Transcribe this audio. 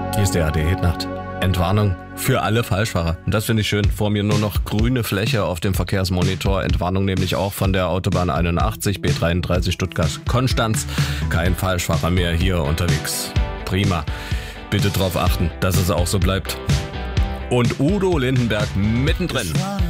Hier ist der AD-Hit-Nacht. Entwarnung für alle Falschfahrer. Und das finde ich schön. Vor mir nur noch grüne Fläche auf dem Verkehrsmonitor. Entwarnung nämlich auch von der Autobahn 81, B33 Stuttgart-Konstanz. Kein Falschfahrer mehr hier unterwegs. Prima. Bitte darauf achten, dass es auch so bleibt. Und Udo Lindenberg mittendrin.